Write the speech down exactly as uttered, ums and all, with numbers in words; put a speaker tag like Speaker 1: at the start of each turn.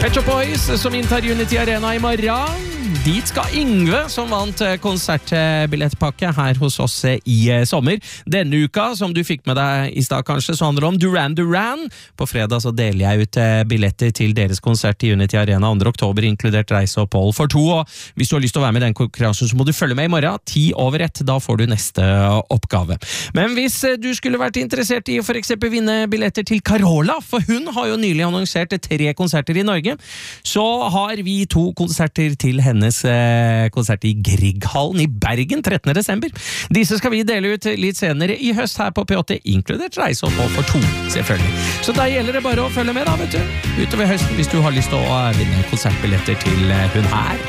Speaker 1: Pet Shop Boys som inntar Unity Arena i morgen. Dit skal Yngve, som vant konsertbillettpakke her hos oss i sommer. Denne uka, som du fikk med deg i stad kanskje, så handler det om Duran Duran. På fredag så deler jeg ut billetter til deres konsert i Unity Arena andre oktober, inkludert reise og opphold for to. Og hvis du har lyst til å være med i den konkurransen, så må du følge med i morgen, ti over ett. Da får du neste oppgave. Men hvis du skulle vært interessert i å for eksempel vinne billetter til Carola, for hun har jo nylig annonsert tre konserter i Norge, så har vi to konserter til hennes konsert i Grieghallen i Bergen trettende desember. Disse skal vi dele ut litt senere i høst her på P åtte, inkludert reise og opphold for to, selvfølgelig. Så da gjelder det bare å følge med da, vet du. Utover høsten hvis du har lyst til å vinne konsertbilletter til hun her.